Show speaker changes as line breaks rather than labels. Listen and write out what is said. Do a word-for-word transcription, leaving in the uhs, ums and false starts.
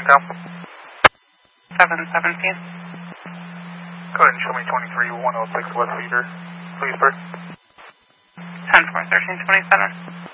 SoCal?
seven seventeen.
Go ahead and show me twenty-three one oh six West Cedar, Leesburg.
ten four thirteen twenty-seven.